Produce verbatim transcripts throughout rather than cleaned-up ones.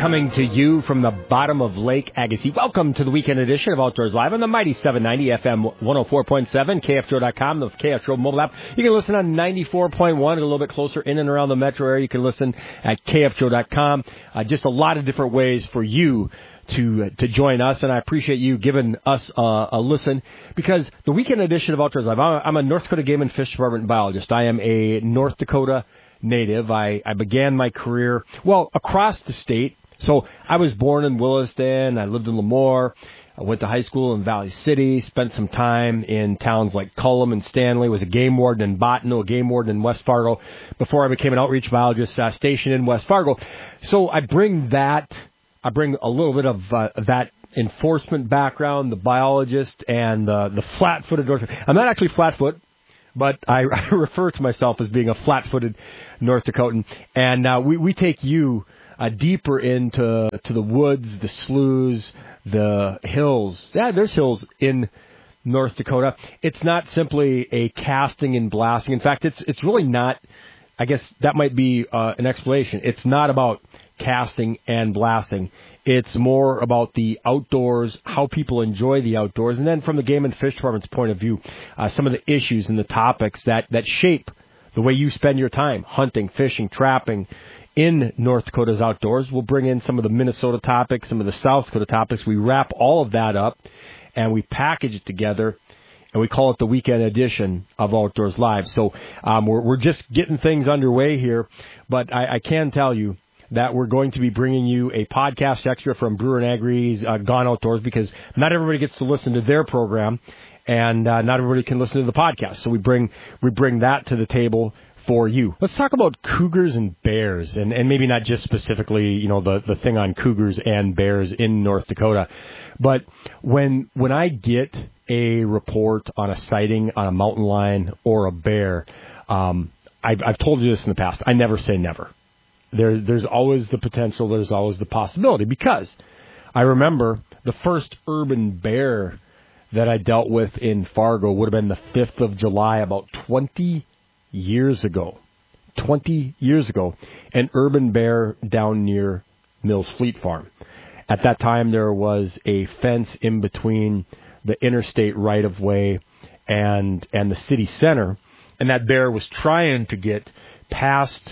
coming to you from the bottom of Lake Agassiz. Welcome to the weekend edition of Outdoors Live on the mighty seven ninety F M one oh four point seven, K F J O dot com, the K F J O mobile app. You can listen on ninety-four point one, a little bit closer in and around the metro area. You can listen at K F J O dot com. Uh, just a lot of different ways for you to to join us, and I appreciate you giving us uh, a listen, because the weekend edition of Outdoors Live, I'm a, I'm a North Dakota Game and Fish Department biologist. I am a North Dakota native. I, I began my career, well, across the state. So I was born in Williston. I lived in Lemoore. I went to high school in Valley City, spent some time in towns like Cullum and Stanley, was a game warden in Bottineau, a game warden in West Fargo, before I became an outreach biologist uh, stationed in West Fargo. So I bring that, I bring a little bit of uh, that enforcement background, the biologist, and uh, the flat-footed North. I'm not actually flat-foot, but I, I refer to myself as being a flat-footed North Dakotan. And uh, we, we take you uh, deeper into to the woods, the sloughs, the hills. Yeah, there's hills in North Dakota. It's not simply a casting and blasting. In fact, it's it's really not. I guess that might be uh, an explanation. It's not about casting and blasting. It's more about the outdoors, how people enjoy the outdoors, and then from the Game and Fish Department's point of view, uh, some of the issues and the topics that, that shape the way you spend your time hunting, fishing, trapping in North Dakota's outdoors. We'll bring in some of the Minnesota topics, some of the South Dakota topics. We wrap all of that up, and we package it together, and we call it the weekend edition of Outdoors Live. So um, we're, we're just getting things underway here, but I, I can tell you that we're going to be bringing you a podcast extra from Brewer and Agri's uh, Gone Outdoors, because not everybody gets to listen to their program, and uh, not everybody can listen to the podcast. So we bring we bring that to the table for you. Let's talk about cougars and bears, and, and maybe not just specifically, you know, the, the thing on cougars and bears in North Dakota. But when when I get a report on a sighting on a mountain lion or a bear, um, I've, I've told you this in the past. I never say never. There, there's always the potential, there's always the possibility, because I remember the first urban bear that I dealt with in Fargo would have been the fifth of July, about twenty years ago. twenty years ago, an urban bear down near Mills Fleet Farm. At that time, there was a fence in between the interstate right-of-way and, and the city center, and that bear was trying to get past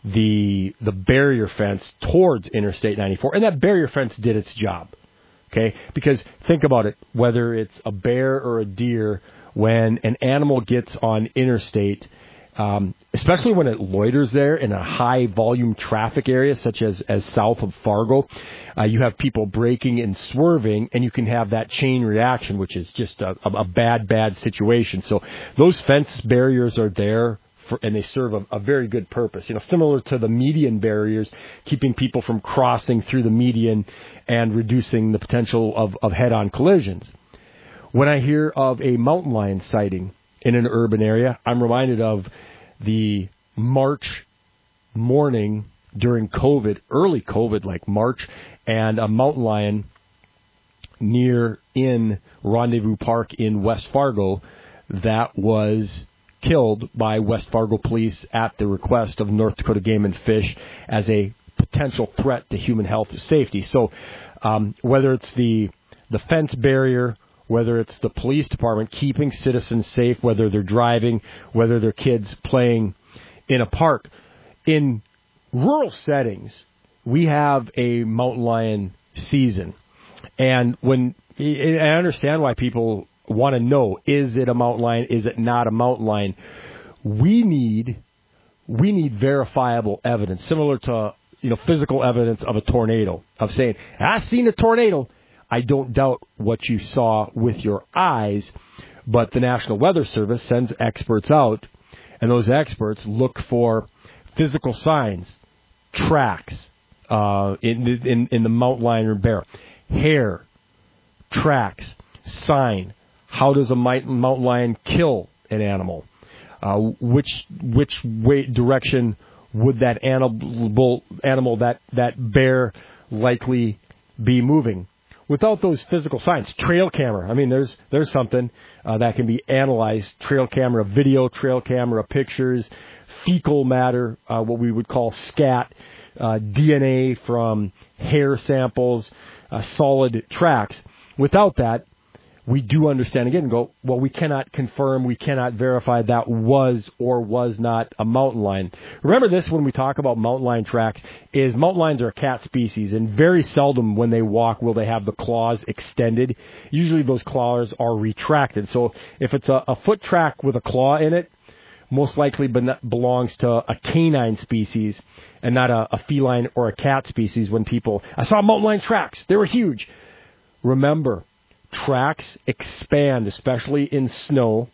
the the barrier fence towards Interstate ninety-four, and that barrier fence did its job, okay? Because think about it, whether it's a bear or a deer, when an animal gets on interstate, um, especially when it loiters there in a high-volume traffic area, such as, as south of Fargo, uh, you have people braking and swerving, and you can have that chain reaction, which is just a, a bad, bad situation. So those fence barriers are there, For, and they serve a, a very good purpose, you know, similar to the median barriers, keeping people from crossing through the median and reducing the potential of, of head-on collisions. When I hear of a mountain lion sighting in an urban area, I'm reminded of the March morning during COVID, early COVID, like March, and a mountain lion near in Rendezvous Park in West Fargo that was killed by West Fargo police at the request of North Dakota Game and Fish as a potential threat to human health and safety. So um, whether it's the the fence barrier, whether it's the police department keeping citizens safe, whether they're driving, whether they're kids playing in a park, in rural settings, we have a mountain lion season. And when I understand why people want to know, is it a mountain lion? Is it not a mountain lion? We need we need verifiable evidence, similar to, you know, physical evidence of a tornado, of saying, I've seen a tornado. I don't doubt what you saw with your eyes, but the National Weather Service sends experts out, and those experts look for physical signs, tracks uh, in, in in the mountain lion or bear, hair, tracks, sign. How does a mountain lion kill an animal? Uh, which which way direction would that animal animal that that bear likely be moving? Without those physical signs, trail camera. I mean, there's there's something uh, that can be analyzed. Trail camera video, trail camera pictures, fecal matter, uh, what we would call scat, uh, D N A, from hair samples, uh, solid tracks. Without that, we do understand again and go, well, we cannot confirm, we cannot verify that was or was not a mountain lion. Remember this when we talk about mountain lion tracks, is mountain lions are a cat species, and very seldom when they walk will they have the claws extended. Usually those claws are retracted. So if it's a, a foot track with a claw in it, most likely belongs to a canine species and not a, a feline or a cat species. When people, I saw mountain lion tracks, they were huge. Remember, tracks expand, especially in snow.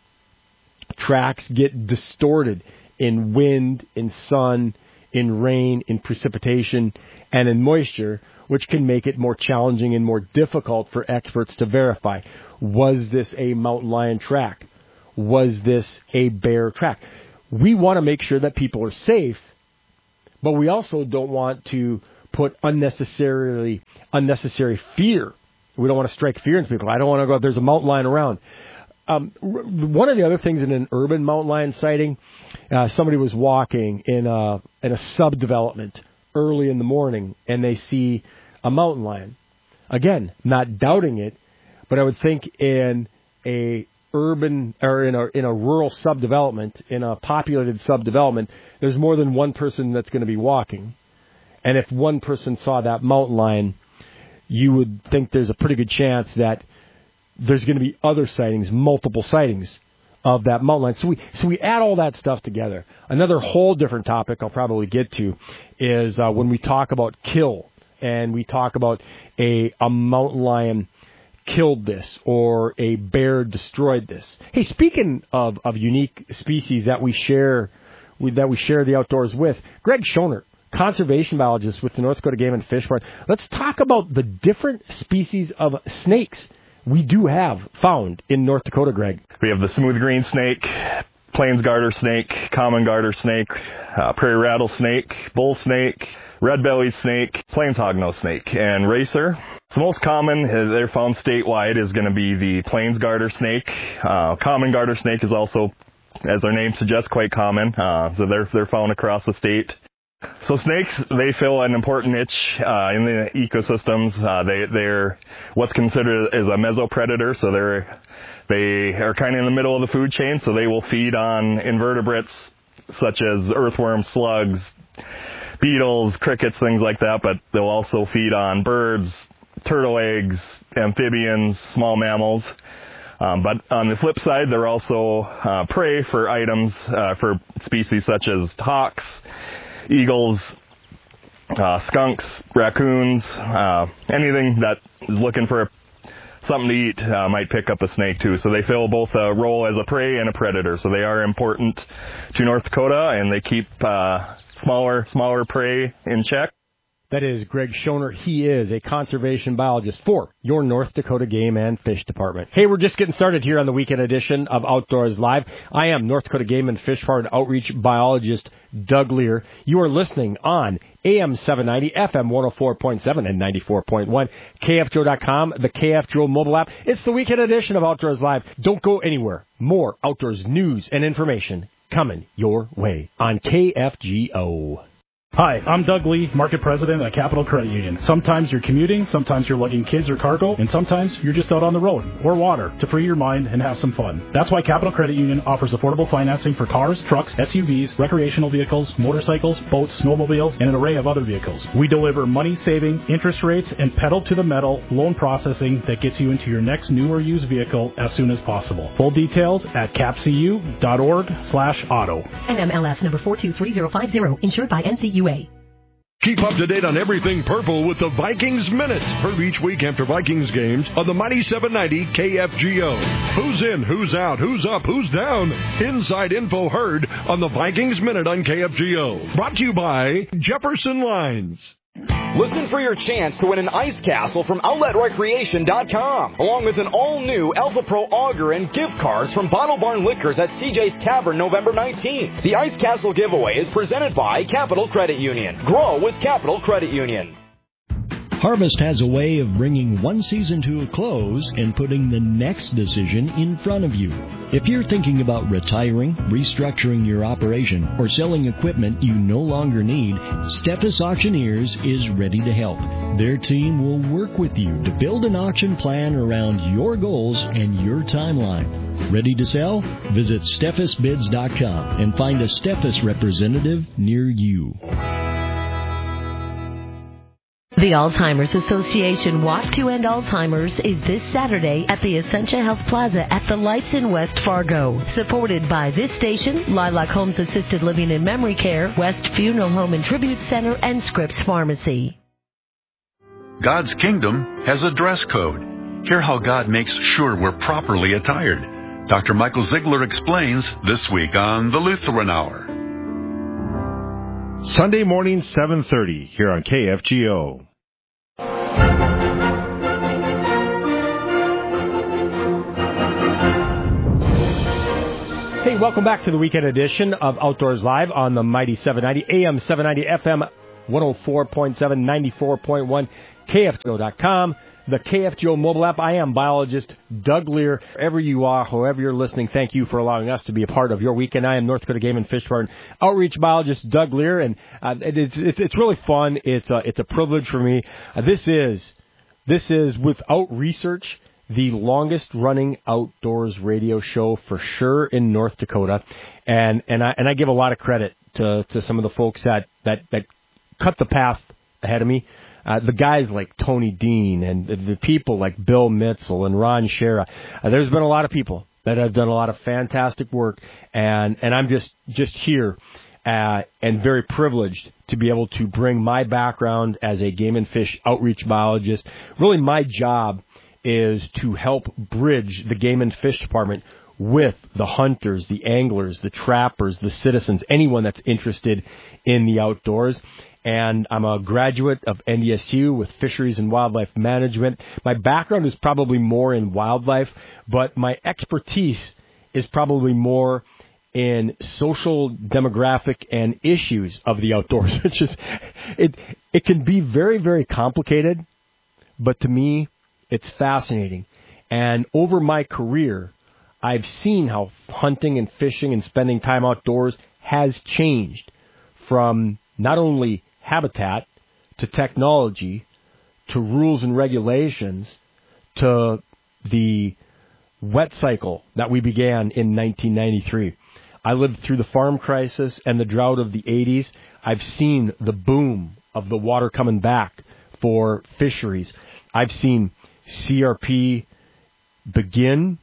Tracks get distorted in wind, in sun, in rain, in precipitation, and in moisture, which can make it more challenging and more difficult for experts to verify. Was this a mountain lion track? Was this a bear track? We want to make sure that people are safe, but we also don't want to put unnecessarily unnecessary fear. We don't want to strike fear into people. I don't want to go, there's a mountain lion around. Um, one of the other things in an urban mountain lion sighting, uh, somebody was walking in a, in a subdevelopment early in the morning, and they see a mountain lion. Again, not doubting it, but I would think in a urban or in a in a rural subdevelopment, in a populated subdevelopment, there's more than one person that's going to be walking. And if one person saw that mountain lion, you would think there's a pretty good chance that there's going to be other sightings, multiple sightings of that mountain lion. So we so we add all that stuff together. Another whole different topic I'll probably get to is uh, when we talk about kill, and we talk about a a mountain lion killed this or a bear destroyed this. Hey, speaking of, of unique species that we share with, that we share the outdoors with, Greg Schoner, conservation biologist with the North Dakota Game and Fish Department. Let's talk about the different species of snakes we do have found in North Dakota, Greg. We have the smooth green snake, plains garter snake, common garter snake, uh, prairie rattlesnake, bull snake, red-bellied snake, plains hognose snake, and racer. So most common, they're found statewide, is going to be the plains garter snake. Uh, common garter snake is also, as their name suggests, quite common. Uh, so they're they're found across the state. So snakes, they fill an important niche uh, in the ecosystems. Uh, they, they're what's considered as a mesopredator, so they're they are kind of in the middle of the food chain. So they will feed on invertebrates such as earthworms, slugs, beetles, crickets, things like that. But they'll also feed on birds, turtle eggs, amphibians, small mammals. Um, but on the flip side, they're also uh, prey for items uh, for species such as hawks, eagles, uh, skunks, raccoons, uh, anything that is looking for something to eat uh, might pick up a snake too. So they fill both a role as a prey and a predator. So they are important to North Dakota, and they keep uh, smaller, smaller prey in check. That is Greg Schoner. He is a conservation biologist for your North Dakota Game and Fish Department. Hey, we're just getting started here on the weekend edition of Outdoors Live. I am North Dakota Game and Fish Department outreach biologist Doug Lear. You are listening on A M seven ninety, F M one oh four point seven, and ninety-four point one, K F G O dot com, the K F G O mobile app. It's the weekend edition of Outdoors Live. Don't go anywhere. More outdoors news and information coming your way on K F G O. Hi, I'm Doug Lee, Market President at Capital Credit Union. Sometimes you're commuting, sometimes you're lugging kids or cargo, and sometimes you're just out on the road or water to free your mind and have some fun. That's why Capital Credit Union offers affordable financing for cars, trucks, S U Vs, recreational vehicles, motorcycles, boats, snowmobiles, and an array of other vehicles. We deliver money-saving, interest rates, and pedal-to-the-metal loan processing that gets you into your next new or used vehicle as soon as possible. Full details at capcu.org slash auto. N M L S number four two three zero five zero, insured by N C U A. Keep up to date on everything purple with the Vikings Minute. Heard each week after Vikings games on the mighty seven ninety K F G O. Who's in, who's out, who's up, who's down? Inside info heard on the Vikings Minute on K F G O. Brought to you by Jefferson Lines. Listen for your chance to win an ice castle from outlet recreation dot com, along with an all-new Alpha Pro auger and gift cards from Bottle Barn Liquors at C J's Tavern November nineteenth. The Ice Castle giveaway is presented by Capital Credit Union. Grow with Capital Credit Union. Harvest has a way of bringing one season to a close and putting the next decision in front of you. If you're thinking about retiring, restructuring your operation, or selling equipment you no longer need, Steffes Auctioneers is ready to help. Their team will work with you to build an auction plan around your goals and your timeline. Ready to sell? Visit Steffes Bids dot com and find a Steffes representative near you. The Alzheimer's Association Walk to End Alzheimer's is this Saturday at the Essentia Health Plaza at the Lights in West Fargo. Supported by this station, Lilac Homes Assisted Living and Memory Care, West Funeral Home and Tribute Center, and Scripps Pharmacy. God's kingdom has a dress code. Hear how God makes sure we're properly attired. Doctor Michael Ziegler explains this week on the Lutheran Hour. Sunday morning, seven thirty, here on K F G O. Hey, welcome back to the weekend edition of Outdoors Live on the Mighty seven ninety, A M seven ninety, F M one oh four point seven, ninety-four point one, K F G O dot com, the K F G O mobile app. I am biologist Doug Lear. Wherever you are, whoever you're listening, thank you for allowing us to be a part of your weekend. I am North Dakota Game and Fish Department outreach biologist Doug Lear, and uh, it, it's, it's it's really fun. It's a, it's a privilege for me. Uh, this is this is without research the longest-running outdoors radio show for sure in North Dakota, and and I and I give a lot of credit to, to some of the folks that, that, that cut the path ahead of me. Uh, the guys like Tony Dean and the, the people like Bill Mitzel and Ron Shera. Uh, there's been a lot of people that have done a lot of fantastic work, and and I'm just just here uh, and very privileged to be able to bring my background as a game and fish outreach biologist. Really, my job is to help bridge the game and fish department with the hunters, the anglers, the trappers, the citizens, anyone that's interested in the outdoors. And I'm a graduate of N D S U with Fisheries and Wildlife Management. My background is probably more in wildlife, but my expertise is probably more in social, demographic, and issues of the outdoors. It's just, it, it can be very, very complicated, but to me, it's fascinating. And over my career, I've seen how hunting and fishing and spending time outdoors has changed from not only habitat to technology to rules and regulations to the wet cycle that we began in nineteen ninety-three. I lived through the farm crisis and the drought of the eighties. I've seen the boom of the water coming back for fisheries. I've seen C R P begin,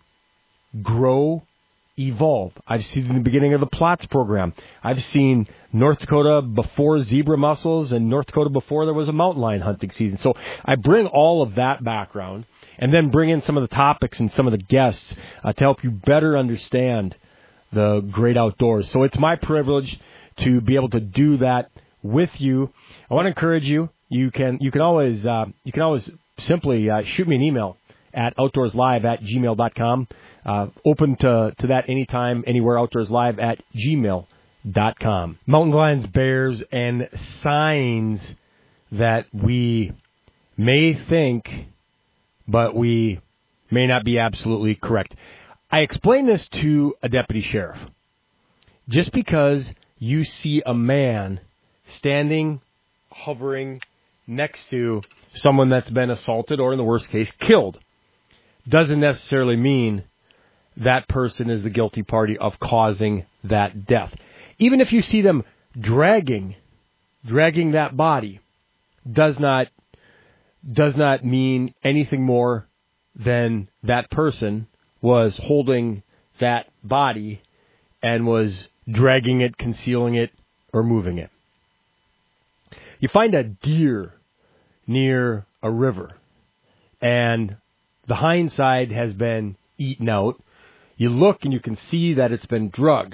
grow, evolve. I've seen the beginning of the PLOTS program. I've seen North Dakota before zebra mussels and North Dakota before there was a mountain lion hunting season. So I bring all of that background and then bring in some of the topics and some of the guests uh, to help you better understand the great outdoors. So it's my privilege to be able to do that with you. I want to encourage you. You can you can always uh, you can always simply uh, shoot me an email at outdoorslive at gmail dot com. Uh, open to, to that anytime, anywhere, outdoorslive at gmail dot com. Mountain lions, bears, and signs that we may think, but we may not be absolutely correct. I explained this to a deputy sheriff. Just because you see a man standing, hovering next to someone that's been assaulted or, in the worst case, killed, doesn't necessarily mean that person is the guilty party of causing that death. Even if you see them dragging, dragging that body, does not does not mean anything more than that person was holding that body and was dragging it, concealing it, or moving it. You find a deer near a river, and the hindside has been eaten out. You look and you can see that it's been drugged.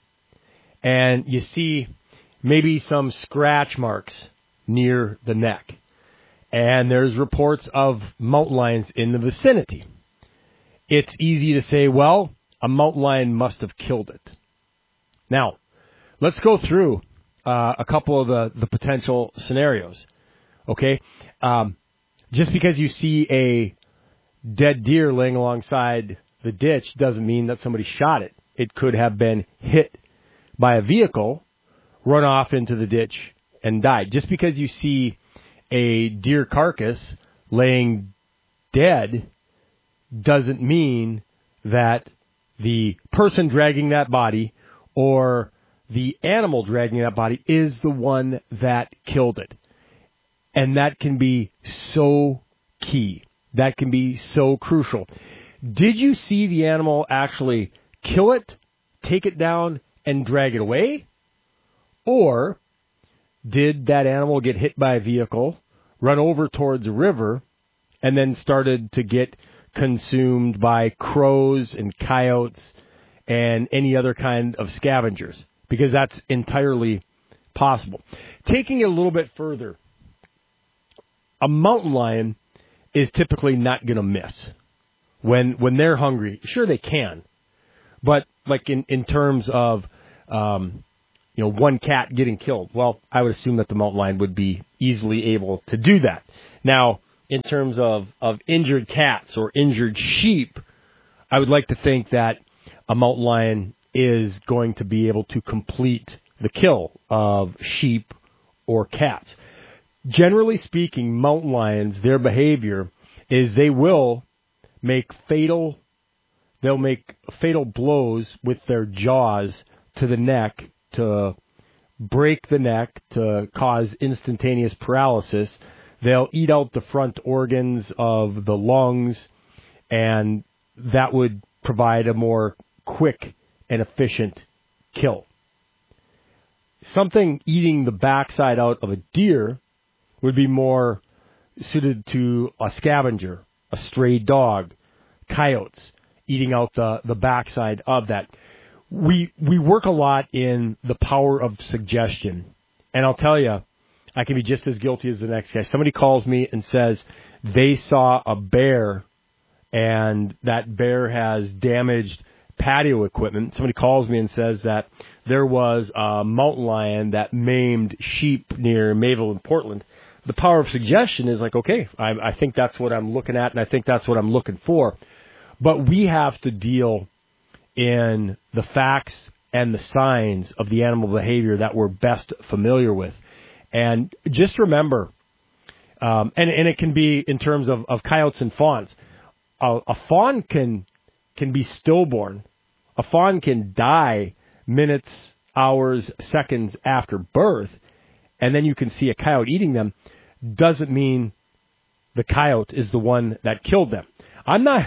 And you see maybe some scratch marks near the neck. And there's reports of mountain lions in the vicinity. It's easy to say, well, a mountain lion must have killed it. Now, let's go through uh, a couple of the, the potential scenarios. Okay? Um, just because you see a dead deer laying alongside the ditch doesn't mean that somebody shot it. It could have been hit by a vehicle, run off into the ditch, and died. Just because you see a deer carcass laying dead doesn't mean that the person dragging that body or the animal dragging that body is the one that killed it. And that can be so key. That can be so crucial. Did you see the animal actually kill it, take it down, and drag it away? Or did that animal get hit by a vehicle, run over towards a river, and then started to get consumed by crows and coyotes and any other kind of scavengers? Because that's entirely possible. Taking it a little bit further, a mountain lion is typically not going to miss. When when they're hungry, sure they can. But like in, in terms of, um, you know, one cat getting killed, well, I would assume that the mountain lion would be easily able to do that. Now, in terms of, of injured cats or injured sheep, I would like to think that a mountain lion is going to be able to complete the kill of sheep or cats. Generally speaking, mountain lions, their behavior is they will make fatal, they'll make fatal blows with their jaws to the neck to break the neck, to cause instantaneous paralysis. They'll eat out the front organs of the lungs, and that would provide a more quick and efficient kill. Something eating the backside out of a deer would be more suited to a scavenger, a stray dog, coyotes, eating out the, the backside of that. We we work a lot in the power of suggestion. And I'll tell you, I can be just as guilty as the next guy. Somebody calls me and says they saw a bear and that bear has damaged patio equipment. Somebody calls me and says that there was a mountain lion that maimed sheep near Mayville and Portland. The power of suggestion is like, okay, I, I think that's what I'm looking at, and I think that's what I'm looking for. But we have to deal in the facts and the signs of the animal behavior that we're best familiar with. And just remember, um, and, and it can be in terms of, of coyotes and fawns. A, a fawn can can be stillborn. A fawn can die minutes, hours, seconds after birth, and then you can see a coyote eating them. Doesn't mean the coyote is the one that killed them. I'm not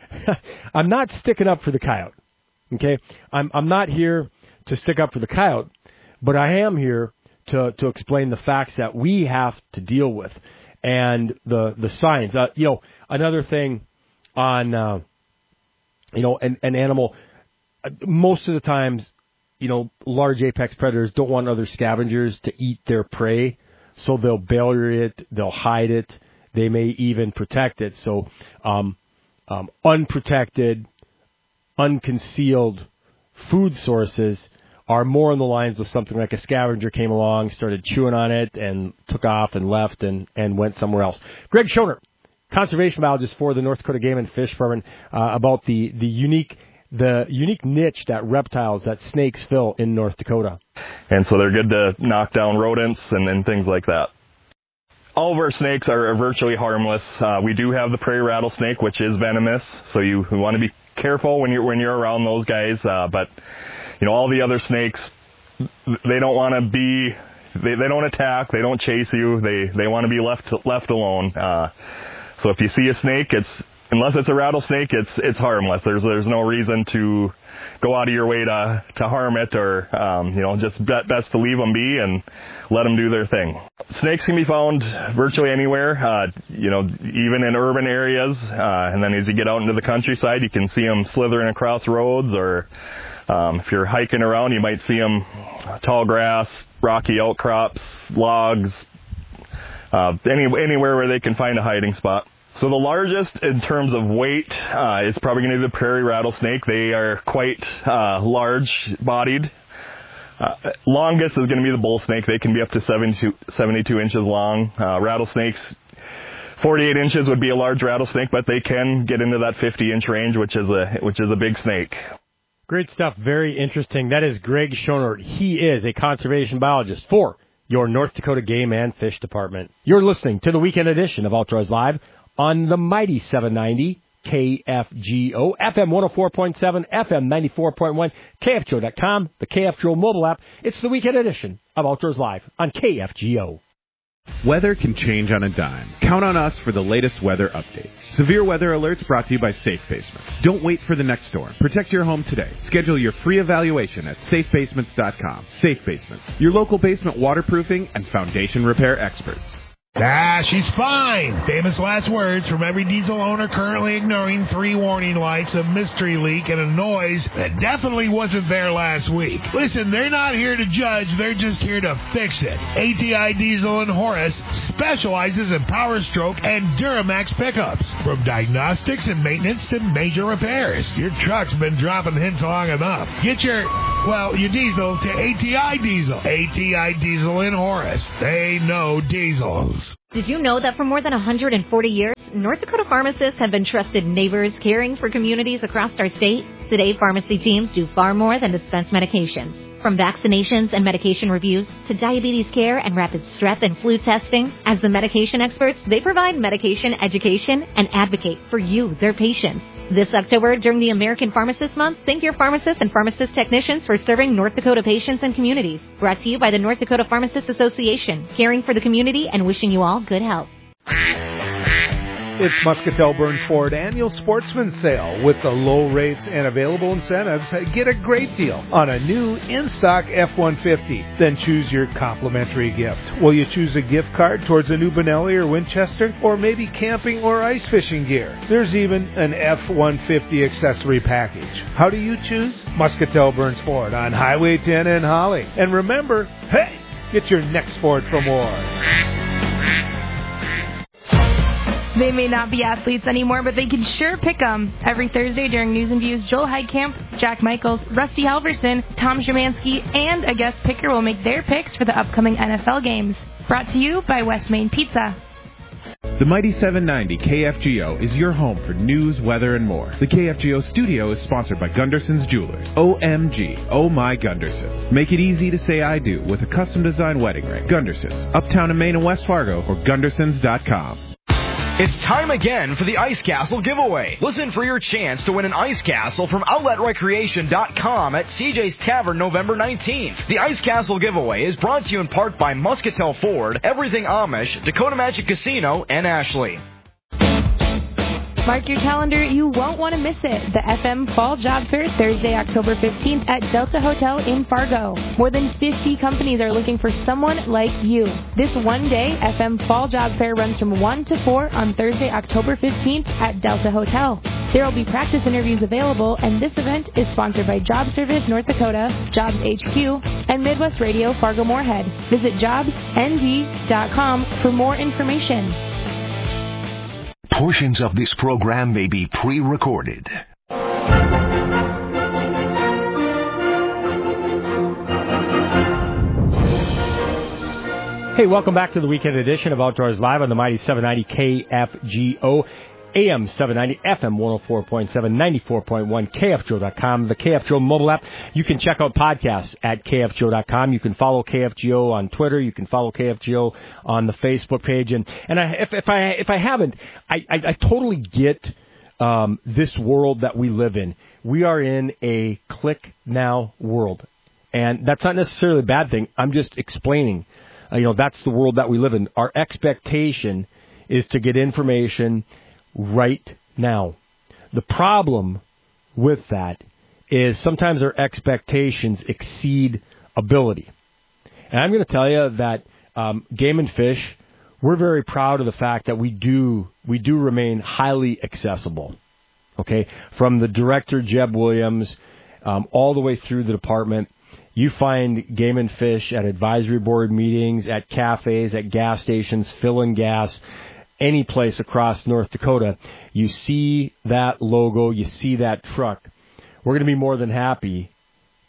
I'm not sticking up for the coyote. Okay? I'm I'm not here to stick up for the coyote, but I am here to to explain the facts that we have to deal with and the the signs. Uh, you know, another thing on uh, you know, an, an animal, most of the times, you know, large apex predators don't want other scavengers to eat their prey, so they'll bury it, they'll hide it, they may even protect it. So um, um, unprotected, unconcealed food sources are more on the lines of something like a scavenger came along, started chewing on it, and took off and left and, and went somewhere else. Greg Schoner, conservation biologist for the North Dakota Game and Fish Department, uh, about the, the unique the unique niche that reptiles, that snakes fill in North Dakota. And so they're good to knock down rodents and, and things like that. All of our snakes are virtually harmless. Uh, we do have the prairie rattlesnake, which is venomous, so you, you want to be careful when you're when you're around those guys. Uh, but you know, all the other snakes, they don't want to be, they, they don't attack, they don't chase you, they they want to be left left alone. Uh, so if you see a snake, it's unless it's a rattlesnake, it's it's harmless. There's there's no reason to go out of your way to to harm it, or um, you know, just best to leave them be and let them do their thing. Snakes can be found virtually anywhere, uh, you know, even in urban areas. Uh, and then as you get out into the countryside, you can see them slithering across roads, or um, if you're hiking around, you might see them tall grass, rocky outcrops, logs, uh, any anywhere where they can find a hiding spot. So the largest in terms of weight uh, is probably going to be the prairie rattlesnake. They are quite uh, large-bodied. Uh, longest is going to be the bull snake. They can be up to seventy-two, seventy-two inches long. Uh, rattlesnakes, forty-eight inches would be a large rattlesnake, but they can get into that fifty inch range, which is a which is a big snake. Great stuff. Very interesting. That is Greg Schonert. He is a conservation biologist for your North Dakota Game and Fish Department. You're listening to the weekend edition of Outdoors Live on the mighty seven ninety K F G O, F M one oh four point seven, F M ninety-four point one, K F G O dot com, the K F G O mobile app. It's the weekend edition of Outdoors Live on K F G O. Weather can change on a dime. Count on us for the latest weather updates. Severe weather alerts brought to you by Safe Basements. Don't wait for the next storm. Protect your home today. Schedule your free evaluation at safe basements dot com. Safe Basements, your local basement waterproofing and foundation repair experts. Ah, she's fine. Famous last words from every diesel owner currently ignoring three warning lights, a mystery leak, and a noise that definitely wasn't there last week. Listen, they're not here to judge. They're just here to fix it. A T I Diesel in Horace specializes in Power Stroke and Duramax pickups. From diagnostics and maintenance to major repairs. Your truck's been dropping hints long enough. Get your, well, your diesel to A T I Diesel. A T I Diesel in Horace. They know diesels. Did you know that for more than one hundred forty years, North Dakota pharmacists have been trusted neighbors caring for communities across our state? Today, pharmacy teams do far more than dispense medications. From vaccinations and medication reviews to diabetes care and rapid strep and flu testing, as the medication experts, they provide medication education and advocate for you, their patients. This October, during the American Pharmacist Month, thank your pharmacists and pharmacist technicians for serving North Dakota patients and communities. Brought to you by the North Dakota Pharmacists Association, caring for the community and wishing you all good health. It's Muscatel Burns Ford Annual Sportsman Sale. With the low rates and available incentives, get a great deal on a new in-stock F one fifty. Then choose your complimentary gift. Will you choose a gift card towards a new Benelli or Winchester? Or maybe camping or ice fishing gear? There's even an F one fifty accessory package. How do you choose? Muscatel Burns Ford on Highway ten in Holly. And remember, hey, get your next Ford for more. They may not be athletes anymore, but they can sure pick 'em. Every Thursday during News and Views, Joel Heidkamp, Jack Michaels, Rusty Halverson, Tom Szymanski, and a guest picker will make their picks for the upcoming N F L games. Brought to you by West Main Pizza. The Mighty seven ninety K F G O is your home for news, weather, and more. The K F G O studio is sponsored by Gunderson's Jewelers. O M G, oh my Gundersons. Make it easy to say I do with a custom-designed wedding ring. Gundersons, uptown in Maine and West Fargo, or gundersons dot com. It's time again for the Ice Castle giveaway. Listen for your chance to win an ice castle from outlet recreation dot com at C J's Tavern November nineteenth. The Ice Castle giveaway is brought to you in part by Muscatel Ford, Everything Amish, Dakota Magic Casino, and Ashley. Mark your calendar, you won't want to miss it. The F M Fall Job Fair, Thursday, October fifteenth at Delta Hotel in Fargo. More than fifty companies are looking for someone like you. This one-day F M Fall Job Fair runs from one to four on Thursday, October fifteenth at Delta Hotel. There will be practice interviews available, and this event is sponsored by Job Service North Dakota, Jobs H Q, and Midwest Radio Fargo-Moorhead. Visit jobs n d dot com for more information. Portions of this program may be pre-recorded. Hey, welcome back to the weekend edition of Outdoors Live on the Mighty seven ninety K F G O. A M seven ninety, F M one oh four point seven, ninety-four point one, K F G O dot com, the K F G O mobile app. You can check out podcasts at K F G O dot com. You can follow K F G O on Twitter. You can follow K F G O on the Facebook page. And, and I, if, if I if I haven't, I, I, I totally get um, this world that we live in. We are in a click now world. And that's not necessarily a bad thing. I'm just explaining. Uh, you know, that's the world that we live in. Our expectation is to get information right now. The problem with that is sometimes our expectations exceed ability. And I'm going to tell you that um, Game and Fish, we're very proud of the fact that we do we do remain highly accessible. Okay, from the director Jeb Williams um, all the way through the department. You find Game and Fish at advisory board meetings, at cafes, at gas stations, filling gas. Any place across North Dakota, you see that logo, you see that truck. We're going to be more than happy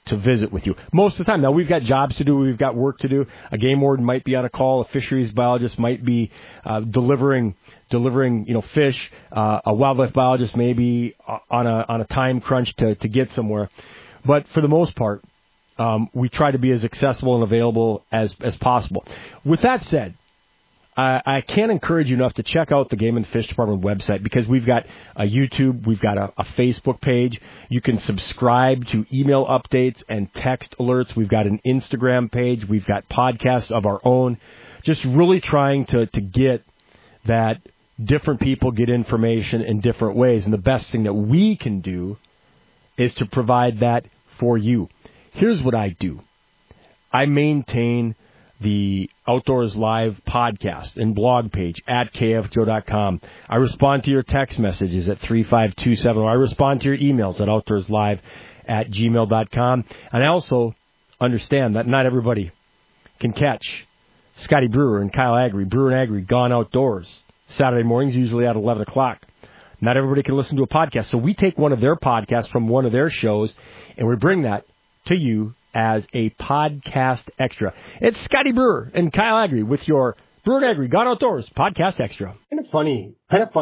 to visit with you most of the time. Now, we've got jobs to do. We've got work to do. A game warden might be on a call. A fisheries biologist might be uh, delivering delivering, you know, fish. Uh, a wildlife biologist may be on a on a time crunch to, to get somewhere. But for the most part, um, we try to be as accessible and available as, as possible. With that said, I, I can't encourage you enough to check out the Game and Fish Department website, because we've got a YouTube, we've got a, a Facebook page. You can subscribe to email updates and text alerts. We've got an Instagram page. We've got podcasts of our own. Just really trying to, to get that different people get information in different ways. And the best thing that we can do is to provide that for you. Here's what I do. I maintain the Outdoors Live podcast and blog page at K F G O dot com. I respond to your text messages at three five two seven. I respond to your emails at outdoorslive at gmail dot com. And I also understand that not everybody can catch Scotty Brewer and Kyle Agri, Brewer and Agri, Gone Outdoors, Saturday mornings, usually at eleven o'clock. Not everybody can listen to a podcast. So we take one of their podcasts from one of their shows, and we bring that to you as a podcast extra. It's Scotty Brewer and Kyle Agri with your Brewer and Agri Gone Outdoors podcast extra. Kind of funny, kind of funny.